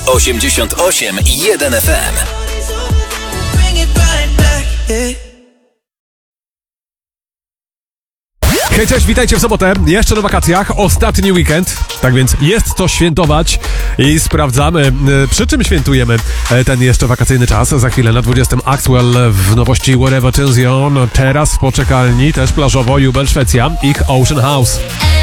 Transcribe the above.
88,1 FM. Hej, cześć, witajcie w sobotę, jeszcze na wakacjach, ostatni weekend, tak więc jest co świętować i sprawdzamy, przy czym świętujemy ten jeszcze wakacyjny czas. Za chwilę na 20 Axwell w nowości Wherever Turns You On, teraz w poczekalni, też plażowo Jubel Szwecja, ich Ocean House.